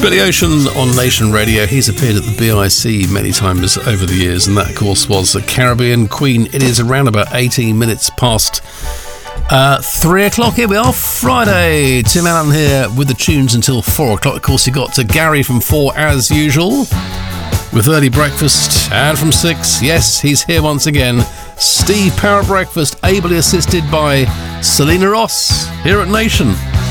Billy Ocean on Nation Radio. He's appeared at the BIC many times over the years, and that, of course, was the Caribbean Queen. It is around about 18 minutes past 3 o'clock. Here we are, Friday. Tim Allen here with the tunes until 4 o'clock. Of course, you got to Gary from 4 as usual with early breakfast, and from 6, yes, he's here once again. Steve Power Breakfast, ably assisted by Selena Ross here at Nation.